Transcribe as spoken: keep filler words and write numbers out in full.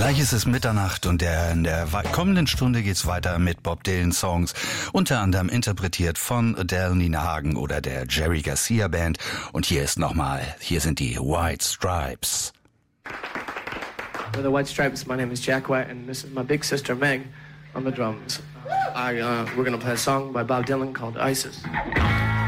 Gleich ist es Mitternacht und der, in der kommenden Stunde geht's weiter mit Bob Dylan Songs, unter anderem interpretiert von Adele, Nina Hagen oder der Jerry Garcia Band. Und hier ist nochmal, hier sind die White Stripes. For the White Stripes, my name is Jack White and this is my big sister Meg on the drums. I, uh, we're gonna play a song by Bob Dylan called Isis.